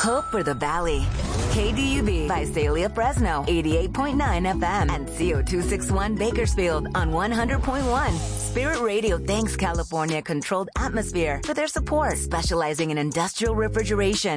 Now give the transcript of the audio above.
Hope for the Valley. KDUB, Visalia, Fresno, 88.9 FM, and CO261 Bakersfield on 100.1. Spirit Radio thanks California Controlled Atmosphere for their support, specializing in industrial refrigeration.